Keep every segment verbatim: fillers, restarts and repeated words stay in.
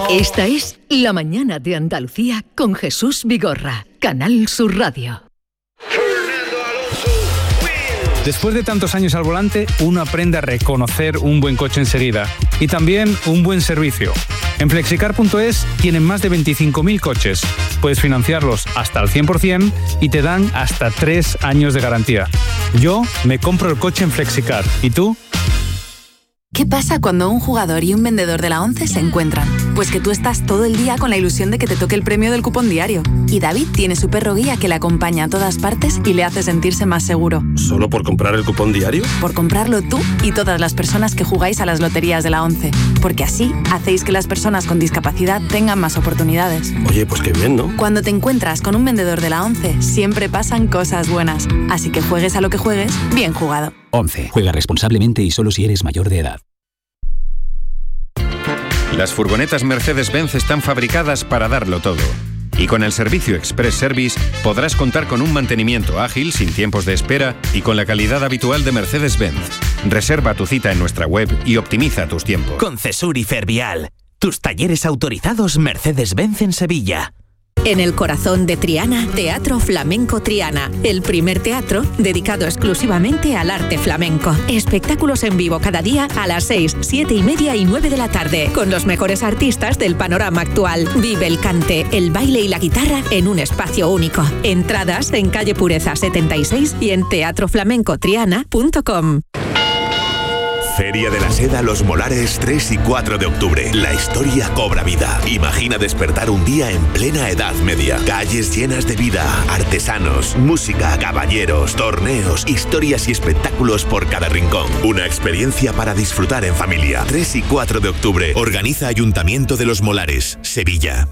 Esta es La Mañana de Andalucía con Jesús Vigorra, Canal Sur Radio. Después de tantos años al volante, uno aprende a reconocer un buen coche enseguida y también un buen servicio. En flexicar punto es tienen más de veinticinco mil coches. Puedes financiarlos hasta al cien por ciento y te dan hasta tres años de garantía. Yo me compro el coche en Flexicar. ¿Y tú? ¿Qué pasa cuando un jugador y un vendedor de la ONCE se encuentran? Pues que tú estás todo el día con la ilusión de que te toque el premio del cupón diario. Y David tiene su perro guía que le acompaña a todas partes y le hace sentirse más seguro. ¿Solo por comprar el cupón diario? Por comprarlo tú y todas las personas que jugáis a las loterías de la ONCE. Porque así hacéis que las personas con discapacidad tengan más oportunidades. Oye, pues qué bien, ¿no? Cuando te encuentras con un vendedor de la ONCE, siempre pasan cosas buenas. Así que juegues a lo que juegues, bien jugado. ONCE. Juega responsablemente y solo si eres mayor de edad. Las furgonetas Mercedes-Benz están fabricadas para darlo todo. Y con el servicio Express Service podrás contar con un mantenimiento ágil, sin tiempos de espera y con la calidad habitual de Mercedes-Benz. Reserva tu cita en nuestra web y optimiza tus tiempos. Con Cesur y Fervial, tus talleres autorizados Mercedes-Benz en Sevilla. En el corazón de Triana, Teatro Flamenco Triana, el primer teatro dedicado exclusivamente al arte flamenco. Espectáculos en vivo cada día a las seis, siete y media y nueve de la tarde, con los mejores artistas del panorama actual. Vive el cante, el baile y la guitarra en un espacio único. Entradas en calle Pureza setenta y seis y en teatro flamenco triana punto com. Feria de la Seda Los Molares tres y cuatro de octubre. La historia cobra vida. Imagina despertar un día en plena Edad Media. Calles llenas de vida, artesanos, música, caballeros, torneos, historias y espectáculos por cada rincón. Una experiencia para disfrutar en familia. tres y cuatro de octubre. Organiza Ayuntamiento de Los Molares, Sevilla.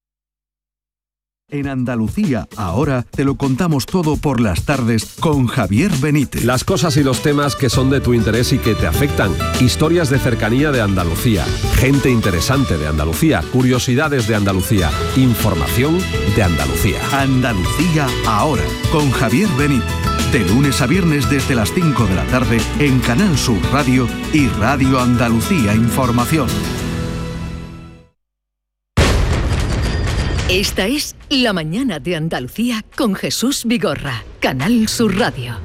En Andalucía, ahora te lo contamos todo por las tardes con Javier Benítez. Las cosas y los temas que son de tu interés y que te afectan. Historias de cercanía de Andalucía. Gente interesante de Andalucía. Curiosidades de Andalucía. Información de Andalucía. Andalucía, ahora con Javier Benítez. De lunes a viernes desde las cinco de la tarde en Canal Sur Radio y Radio Andalucía Información. Esta es La Mañana de Andalucía con Jesús Vigorra, Canal Sur Radio.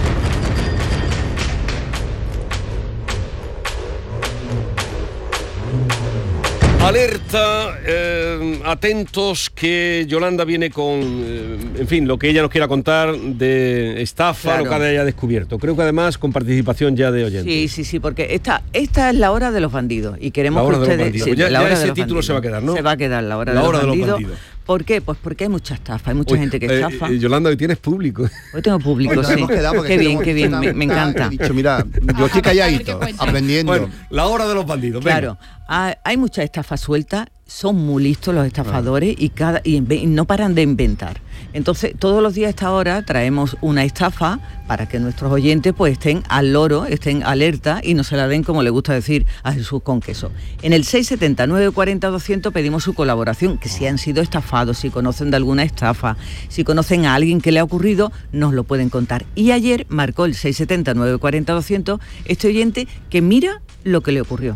Alerta, eh, atentos que Yolanda viene con, eh, en fin, lo que ella nos quiera contar de estafa, claro, lo que haya descubierto. Creo que además con participación ya de oyentes. Sí, sí, sí, porque esta, esta es la hora de los bandidos y queremos la hora que ustedes... De los bandidos. Sí, ya la ya hora ese de los título bandidos. Se va a quedar, ¿no? Se va a quedar la hora, la de, hora los de los bandidos. bandidos. ¿Por qué? Pues porque hay mucha estafa, hay mucha Hoy, gente que eh, estafa. Eh, Yolanda, hoy tienes público. Hoy tengo público, Hoy sí. Qué bien, qué bien, me, me encanta. He dicho, mira, yo estoy calladito, aprendiendo. Bueno, la hora de los bandidos. Venga. Claro, hay, hay mucha estafa suelta, son muy listos los estafadores y, cada, y, y no paran de inventar. Entonces, todos los días a esta hora traemos una estafa para que nuestros oyentes pues estén al loro, estén alerta y no se la den, como le gusta decir a Jesús con queso. En el seis setenta, nueve cuarenta, doscientos pedimos su colaboración, que si han sido estafados, si conocen de alguna estafa, si conocen a alguien que le ha ocurrido, nos lo pueden contar. Y ayer marcó el seis setenta, nueve cuarenta, doscientos este oyente que mira lo que le ocurrió.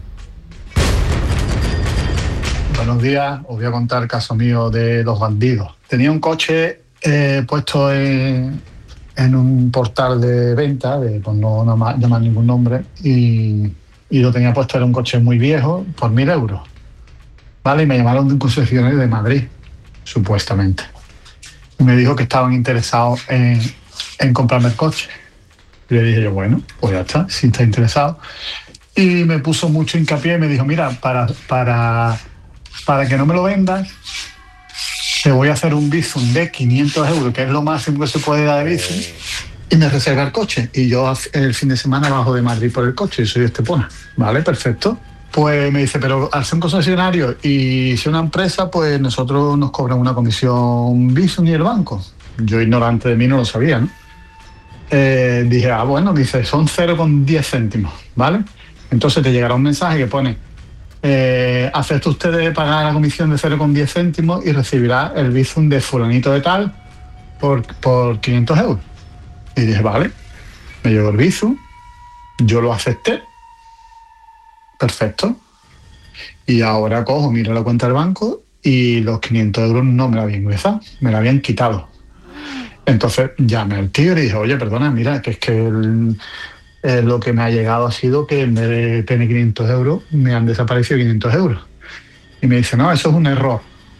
Buenos días, os voy a contar el caso mío de los bandidos. Tenía un coche eh, puesto en, en un portal de venta, de, por no llamar, llamar ningún nombre, y, y lo tenía puesto, era un coche muy viejo, por mil euros. ¿Vale? Y me llamaron de un concesionario de Madrid, supuestamente. Y me dijo que estaban interesados en, en comprarme el coche. Y le dije yo, bueno, pues ya está, si está interesado. Y me puso mucho hincapié y me dijo, mira, para... para Para que no me lo vendas, te voy a hacer un bizum de quinientos euros, que es lo máximo que se puede dar de bizum, y me reserva el coche. Y yo el fin de semana bajo de Madrid por el coche y soy de Estepona. Vale, perfecto. Pues me dice, pero al ser un concesionario y ser una empresa, pues nosotros nos cobran una comisión bizum y el banco. Yo, ignorante de mí, no lo sabía, ¿no? Eh, dije, ah, bueno, dice, son cero coma diez céntimos, ¿vale? Entonces te llegará un mensaje que pone, Eh, acepta usted de pagar la comisión de cero coma diez céntimos y recibirá el bizum de fulanito de tal por, por quinientos euros. Y dije, vale, me llegó el bizum, yo lo acepté, perfecto. Y ahora cojo, miro la cuenta del banco y los quinientos euros no me la habían ingresado, me la habían quitado. Entonces llamé al tío y le dije, oye, perdona, mira, que es que el, eh, lo que me ha llegado ha sido que en vez de tener quinientos euros, me han desaparecido quinientos euros. Y me dice, no, eso es un error.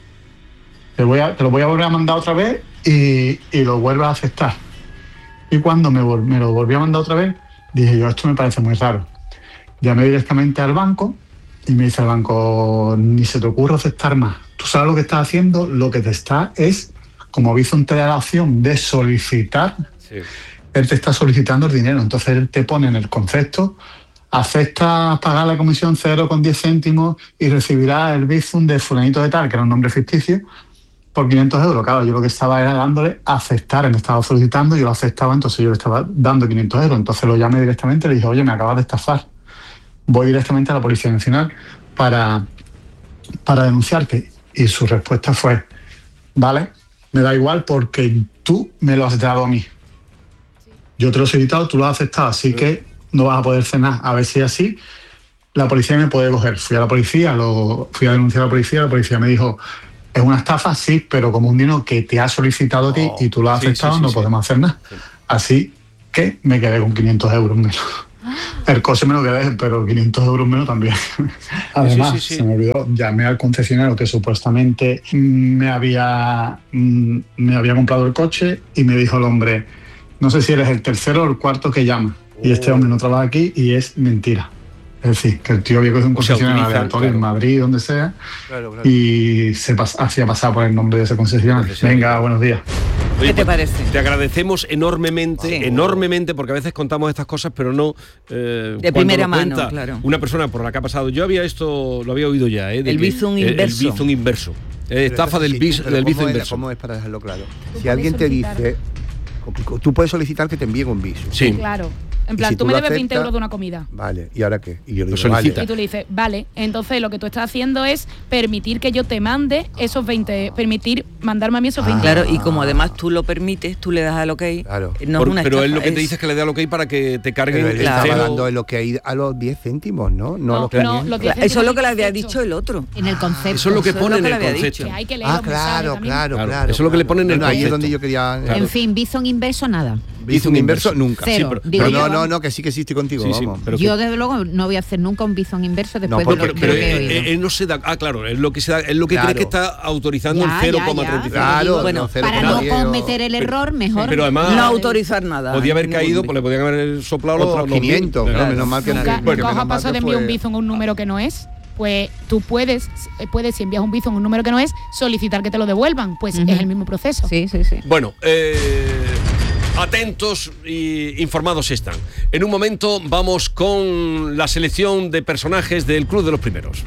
Te, voy a, te lo voy a volver a mandar otra vez y, y lo vuelves a aceptar. Y cuando me, me lo volví a mandar otra vez, dije yo, esto me parece muy raro. Llamé directamente al banco y me dice el banco, ni se te ocurre aceptar más. Tú sabes lo que estás haciendo, lo que te está es, como Bizum te da la opción de solicitar, sí. Él te está solicitando el dinero. Entonces él te pone en el concepto, acepta pagar la comisión cero con diez céntimos y recibirá el Bizum de fulanito de tal, que era un nombre ficticio, por quinientos euros. Claro, yo lo que estaba era dándole a aceptar, él me estaba solicitando, yo lo aceptaba, entonces yo le estaba dando quinientos euros. Entonces lo llamé directamente y le dije, oye, me acabas de estafar. Voy directamente a la Policía Nacional para, para denunciarte. Y su respuesta fue, vale, me da igual porque tú me lo has dado a mí. Yo te lo he solicitado, tú lo has aceptado, así que no vas a poder hacer nada. A ver si así la policía me puede coger. Fui a la policía, lo, fui a denunciar a la policía, la policía me dijo, es una estafa, sí, pero como un dinero que te ha solicitado a ti oh, y tú lo has sí, aceptado, sí, sí, no sí. podemos hacer nada. Sí. Así que me quedé con quinientos euros menos. El coche me lo quedé, pero quinientos euros menos también. Además, sí, sí, sí. se me olvidó, llamé al concesionario que supuestamente me había, me había comprado el coche y me dijo el hombre, no sé si eres el tercero o el cuarto que llama. Oh. Y este hombre no trabaja aquí y es mentira. Es decir, que el tío había cogido un concesionario aleatorio claro. en Madrid, donde sea, claro, claro. y se pas- hacía pasar por el nombre de ese concesionario. Venga, buenos días. Oye, ¿qué te parece? Te agradecemos enormemente, sí. enormemente, porque a veces contamos estas cosas, pero no eh, de primera mano, claro. Una persona por la que ha pasado. Yo había esto, lo había oído ya, ¿eh? De el Bizum inverso. El Bizum inverso. Eh, estafa del, bis, del Bizum inverso. ¿Cómo es para dejarlo claro? Si alguien te dice, tú puedes solicitar que te envíen un Bizum. Sí, claro. En plan, si tú, tú me debes aceptas, veinte euros de una comida. Vale, ¿y ahora qué? Y yo le digo, vale. Y tú le dices, vale, entonces lo que tú estás haciendo es permitir que yo te mande esos veinte, permitir mandarme a mí esos veinte. Ah. Claro, y como además tú lo permites, tú le das al ok. Claro. No Por, es una pero estafa, él lo que es... te dice es que le dé al ok para que te carguen pero él el estaba cero. dando el ok a los diez céntimos, ¿no? No, no, a los no los diez Eso es lo que le había dicho el otro. En el concepto. Eso es lo que eso pone es lo en que el concepto. Que hay que leer ah, claro, claro, claro, claro. Eso es lo que le ponen en el concepto. Ahí es donde yo quería... Claro. En fin, Bizum inverso, nada. Bizum inverso nunca. Cero. Sí, pero, pero no, no, no, que sí que sí estoy contigo, sí, vamos. Sí, pero yo que... desde luego no voy a hacer nunca un Bizum inverso después no, de lo, pero, de lo que he oído. Él, él no se da, ah, claro, es lo que se da, es lo que claro. cree que está autorizando ya, el cero coma treinta y cinco. Claro, bueno, no, cero, para no diez, cometer el error, mejor pero además, no autorizar nada. Podía haber caído, pues le podían haber soplado los, los quinientos, claro, claro, menos mal que nunca, bueno, nunca os ha pasado de enviar un Bizum a un número que no es. Pues tú puedes, puedes si envías un Bizum a un número que no es, solicitar que te lo devuelvan. Pues uh-huh. es el mismo proceso. Sí, sí, sí. Bueno, eh, atentos e informados están. En un momento vamos con la selección de personajes del Club de los Primeros.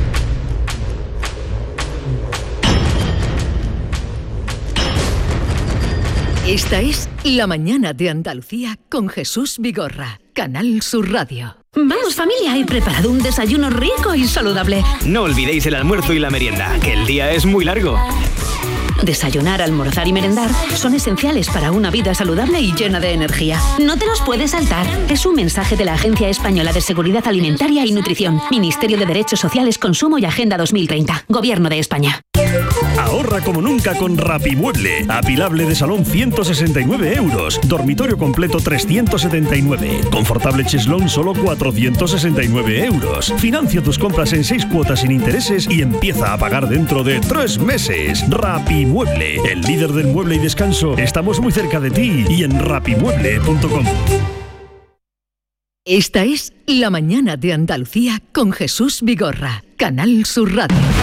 Esta es La Mañana de Andalucía con Jesús Vigorra, Canal Sur Radio. Vamos familia, he preparado un desayuno rico y saludable. No olvidéis el almuerzo y la merienda, que el día es muy largo. Desayunar, almorzar y merendar son esenciales para una vida saludable y llena de energía. No te los puedes saltar. Es un mensaje de la Agencia Española de Seguridad Alimentaria y Nutrición, Ministerio de Derechos Sociales, Consumo y Agenda dos mil treinta, Gobierno de España. Ahorra como nunca con Rapimueble. Apilable de salón ciento sesenta y nueve euros. Dormitorio completo trescientos setenta y nueve. Confortable cheslón solo cuatrocientos sesenta y nueve euros. Financia tus compras en seis cuotas sin intereses y empieza a pagar dentro de tres meses. Rapimueble, el líder del mueble y descanso. Estamos muy cerca de ti y en rapimueble punto com. Esta es La Mañana de Andalucía con Jesús Vigorra, Canal Sur Radio.